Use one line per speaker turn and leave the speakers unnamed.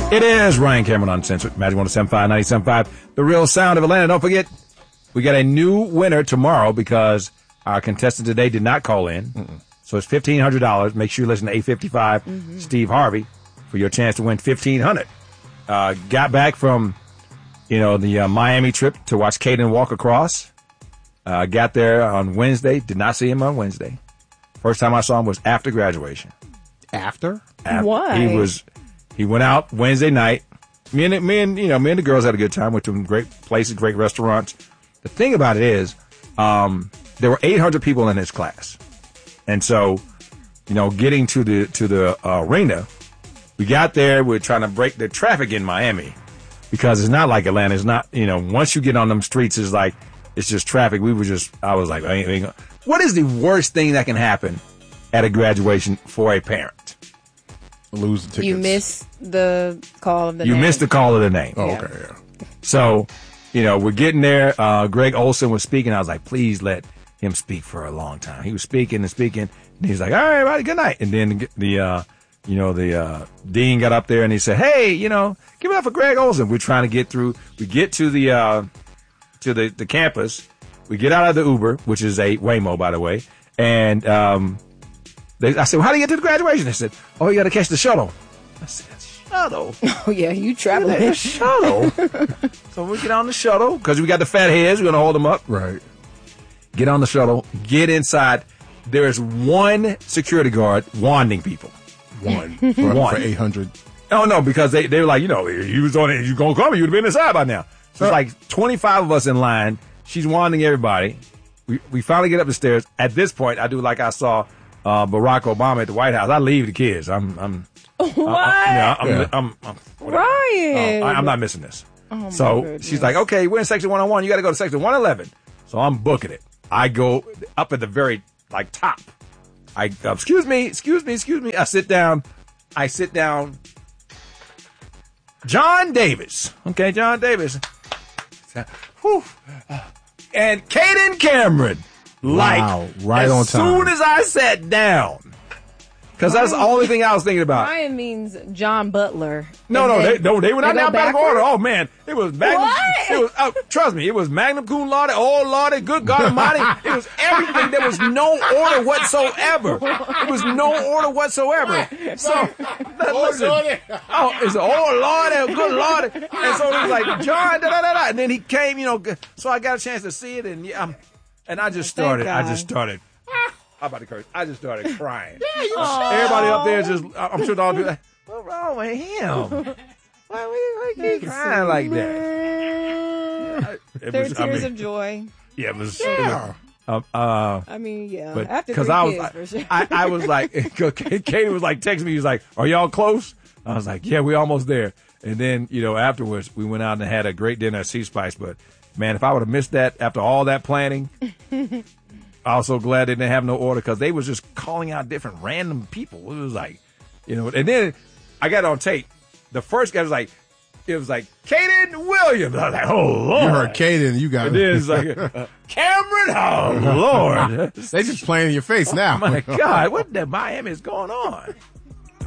It is Ryan Cameron Uncensored, Magic 107.5, 97.5, the real sound of Atlanta. Don't forget, we got a new winner tomorrow because our contestant today did not call in. So it's $1,500. Make sure you listen to 855 Steve Harvey for your chance to win $1,500. Got back from, the Miami trip to watch Caden walk across. Got there on Wednesday. Did not see him on Wednesday. First time I saw him was after graduation.
After?
Why?
He went out Wednesday night. Me and the girls had a good time. Went to great places, great restaurants. The thing about it is, there were 800 people in his class, and so, getting to the arena, we got there. We're trying to break the traffic in Miami because it's not like Atlanta. It's not, once you get on them streets, it's just traffic. I was like, what is the worst thing that can happen at a graduation for a parent?
Lose the tickets.
You miss the call of the name.
You missed the call of the name.
Oh, okay, yeah.
So, we're getting there. Greg Olson was speaking. I was like, please let him speak for a long time. He was speaking and speaking. And he's like, all right, everybody, good night. And then the dean got up there and he said, hey, give it up for Greg Olson. We're trying to get through. We get to the campus. We get out of the Uber, which is a Waymo, by the way. And, I said, well, how do you get to the graduation? They said, oh, you got to catch the shuttle. I said, shuttle?
Oh, yeah, you traveling.
The shuttle? So we get on the shuttle, because we got the fat heads. We're going to hold them up.
Right.
Get on the shuttle. Get inside. There is one security guard wanding people.
One. For 800.
Oh, no, because they were like, you was on it. You going to come, you'd have been inside by now. So it's like 25 of us in line. She's wanding everybody. We finally get up the stairs. At this point, I do like I saw Barack Obama at the White House. I leave the kids.
Ryan.
I'm not missing this.
Oh,
so she's like, okay, we're in section 101. You got to go to section 111. So I'm booking it. I go up at the very top. Excuse me. I sit down. John Davis. Okay, John Davis. Whew. And Caden Cameron.
Wow, right on time.
As soon as I sat down, because that's the only thing I was thinking about.
Ryan means John Butler.
They were not in alphabetical order. Oh man, it was Magnum.
What?
It was, trust me, it was Magnum cum laude, oh Lordy, good God Almighty. It was everything. There was no order whatsoever. It was no order whatsoever. So listen, it's oh Lordy, good Lordy, and so it was like John, and then he came, so I got a chance to see it, and I just started. How about the curse? I just started crying. Everybody up there I'm sure they'll all be like, what's wrong with him? Why keep crying like that?
Tears of joy.
Yeah, it was.
yeah.
But
after
because
for sure.
I was like, Katie was like texting me. He was like, "Are y'all close?" I was like, "Yeah, we're almost there." And then afterwards, we went out and had a great dinner at Sea Spice. But man, if I would have missed that after all that planning. Also glad they didn't have no order because they was just calling out different random people. It was like, and then I got it on tape. The first guy was like, Caden Williams. I was like, oh Lord.
You heard Caden, you got it.
And then it's like, Cameron, oh Lord.
They just playing in your face now.
Oh my God, what the Miami is going on?